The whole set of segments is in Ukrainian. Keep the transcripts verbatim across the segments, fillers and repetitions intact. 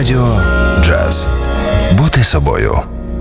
Радіо Джаз. Бути собою.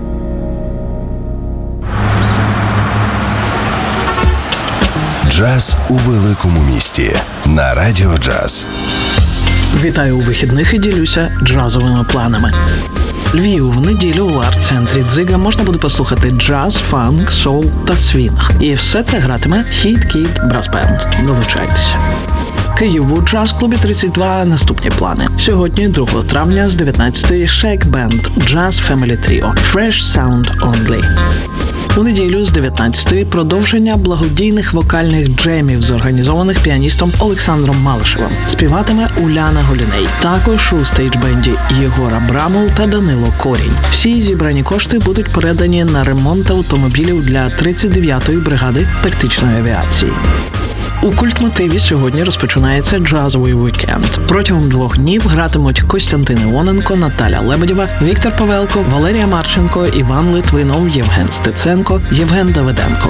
Джаз у великому місті на Радіо Джаз. Вітаю у вихідних і ділюся джазовими планами. Львів в неділю у арт-центрі Дзига можна буде послухати джаз, фанк, соул та свінг. І все це гратиме Hit Kid Brass Band. Долучайтеся. Київ у джаз-клубі тридцять два наступні плани. Сьогодні, другого травня, з дев'ятнадцятої Shake Band Jazz Family Trio Fresh Sound Only. У неділю з дев'ятнадцятої продовження благодійних вокальних джемів, зорганізованих піаністом Олександром Малишевим. Співатиме Уляна Голіней. Також у стейдж-бенді Єгор Абрамов та Данило Корінь. Всі зібрані кошти будуть передані на ремонт автомобілів для тридцять дев'ятої бригади тактичної авіації. У Культмотиві сьогодні розпочинається джазовий вікенд. Протягом двох днів гратимуть Костянтин Іоненко, Наталя Лебедєва, Віктор Павелко, Валерія Марченко, Іван Литвинов, Євген Стеценко, Євген Давиденко.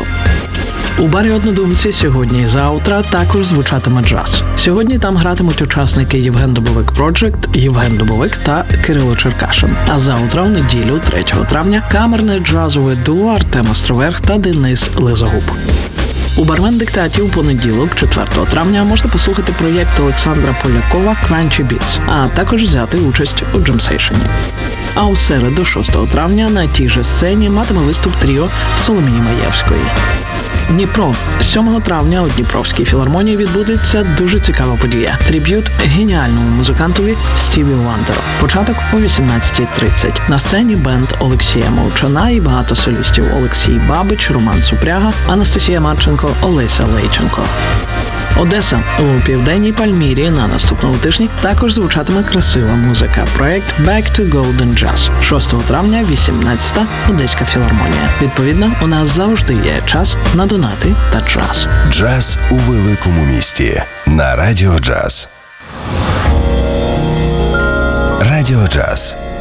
У барі «Однодумці» сьогодні і завтра також звучатиме джаз. Сьогодні там гратимуть учасники Євген Дубовик Project, Євген Дубовик та Кирило Черкашин. А завтра, в неділю, третього травня, камерне джазове дуо Артем Островерх та Денис Лизогуб. У бармен диктаті у понеділок, четвертого травня, можна послухати проєкт Олександра Полякова «Crunchy Beats», а також взяти участь у джемсейшені. А у середу, шостого травня, на тій же сцені матиме виступ тріо Соломії Маєвської. Дніпро. сьомого травня у Дніпровській філармонії відбудеться дуже цікава подія. Триб'ют геніальному музикантові Стіві Вандеру. Початок о вісімнадцятій тридцять. На сцені бенд Олексія Мовчана і багато солістів: Олексій Бабич, Роман Супряга, Анастасія Марченко, Олеся Лейченко. Одеса. У Південній Пальмірі на наступному тижні також звучатиме красива музика. Проєкт Back to Golden Jazz. шостого травня, вісімнадцята, Одеська філармонія. Відповідно, у нас завжди є час на донати та джаз. Джаз у великому місті на Радіо Джаз. Радіо Джаз.